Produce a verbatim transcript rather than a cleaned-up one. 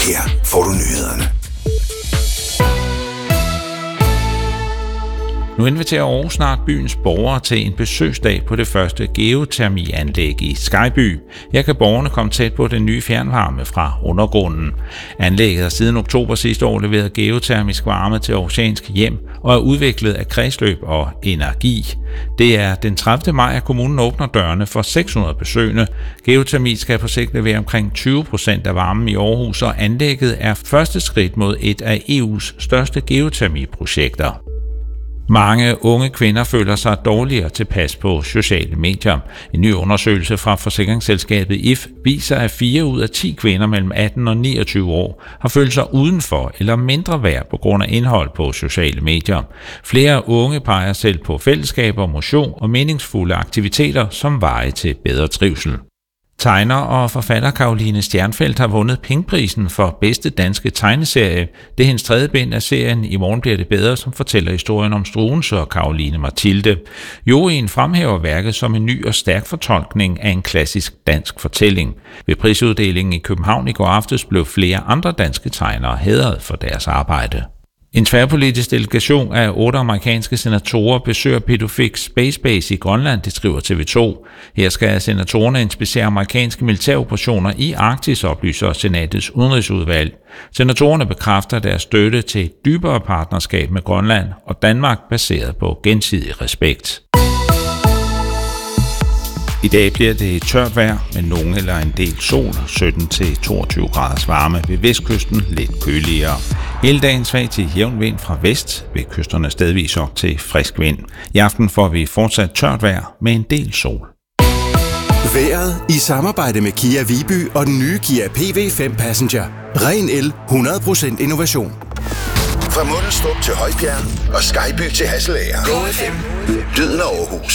Her får du nyhederne. Nu inviterer Aarhus snart byens borgere til en besøgsdag på det første geotermianlæg i Skyby. Her kan borgerne komme tæt på den nye fjernvarme fra undergrunden. Anlægget har siden oktober sidste år leveret geotermisk varme til aarhusianske hjem og er udviklet af Kredsløb og Energi. Det er den tredivte maj, at kommunen åbner dørene for seks hundrede besøgende. Geotermi skal på sigt levere omkring tyve procent af varmen i Aarhus, og anlægget er første skridt mod et af E U's største geotermiprojekter. Mange unge kvinder føler sig dårligere tilpas på sociale medier. En ny undersøgelse fra forsikringsselskabet I F viser, at fire ud af ti kvinder mellem atten og niogtyve år har følt sig udenfor eller mindre værd på grund af indhold på sociale medier. Flere unge peger selv på fællesskaber, motion og meningsfulde aktiviteter som veje til bedre trivsel. Tegner og forfatter Caroline Stjernfeldt har vundet Pingprisen for bedste danske tegneserie. Det er hendes tredje bind af serien I morgen bliver det bedre, som fortæller historien om Struensee og Caroline Mathilde. Juryen fremhæver værket som en ny og stærk fortolkning af en klassisk dansk fortælling. Ved prisuddelingen i København i går aftes blev flere andre danske tegnere hædret for deres arbejde. En tværpolitisk delegation af otte amerikanske senatorer besøger Pituffik Space Base i Grønland, det skriver T V to. Her skal senatorerne inspicere amerikanske militæroperationer i Arktis, oplyser Senatets udenrigsudvalg. Senatorerne bekræfter deres støtte til et dybere partnerskab med Grønland og Danmark baseret på gensidig respekt. I dag bliver det tørt vejr med nogen eller en del sol, sytten til toogtyve graders varme ved vestkysten, lidt køligere. Hele dagen svag til jævn vind fra vest, ved kysterne stedvis op til frisk vind. I aften får vi fortsat tørt vejr med en del sol. Vejret i samarbejde med Kia Viby og den nye Kia P V fem Passenger. Ren el, hundrede procent innovation. Fra Mundelstrup til Højbjerg og Skyby til Hasselager. Go F M. Lyden af Aarhus.